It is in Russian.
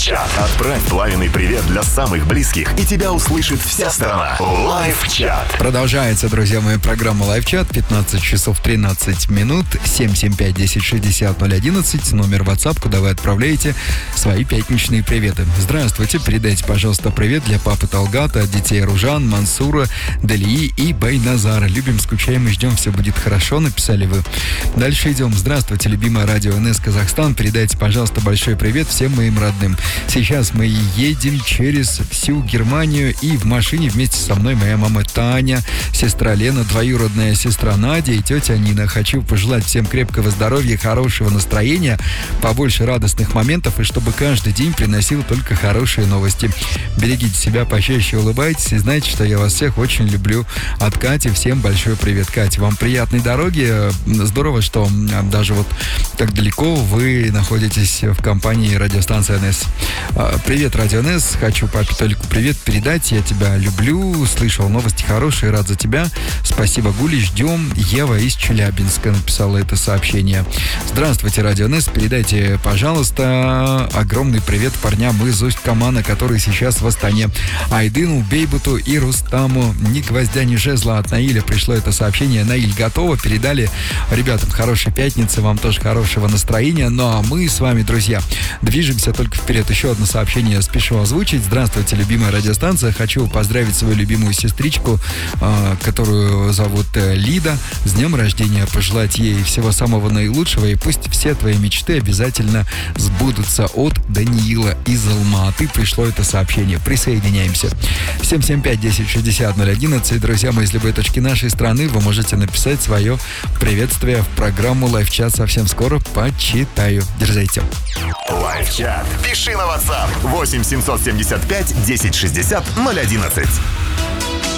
Лайв-чат. Отправь пламенный привет для самых близких, и тебя услышит вся страна. Лайв-чат. Продолжается, друзья мои, программа Лайв-чат. 15 часов 13 минут. 775-1060-011. Номер WhatsApp, куда вы отправляете свои пятничные приветы. Здравствуйте. Передайте, пожалуйста, привет для папы Талгата, от детей Ружан, Мансура, Далии и Байназара. Любим, скучаем и ждем. Все будет хорошо, написали вы. Дальше идем. Здравствуйте, любимое радио НС Казахстан. Передайте, пожалуйста, большой привет всем моим родным. Сейчас мы едем через всю Германию, и в машине вместе со мной моя мама Таня, сестра Лена, двоюродная сестра Надя и тетя Нина. Хочу пожелать всем крепкого здоровья, хорошего настроения, побольше радостных моментов, и чтобы каждый день приносил только хорошие новости. Берегите себя, почаще улыбайтесь, и знайте, что я вас всех очень люблю. От Кати всем большой привет. Катя, вам приятной дороги. Здорово, что даже вот так далеко вы находитесь в компании радиостанции НС. Привет, Радио НС. Хочу папе Толику привет передать. Я тебя люблю. Слышал новости хорошие. Рад за тебя. Спасибо, Гули. Ждем. Ева из Челябинска написала это сообщение. Здравствуйте, Радио НС. Передайте, пожалуйста, огромный привет парням из Усть-Камана, которые сейчас в Астане. Айдыну, Бейбуту и Рустаму. Ни гвоздя, ни жезла. От Наиля пришло это сообщение. Наиль, готово. Передали ребятам хорошей пятницы. Вам тоже хорошего настроения. Ну а мы с вами, друзья, движемся только вперед. Еще одно сообщение спешу озвучить. Здравствуйте, любимая радиостанция. Хочу поздравить свою любимую сестричку, которую зовут Лида, с днем рождения. Пожелать ей всего самого наилучшего, и пусть все твои мечты обязательно сбудутся. От Даниила из Алматы пришло это сообщение. Присоединяемся. 775-1060-011. Друзья мои, из любой точки нашей страны вы можете написать свое приветствие в программу Лайв-чат. Совсем скоро почитаю. Дерзайте. Лайв-чат. Пиши на WhatsApp 8 775 1060 011.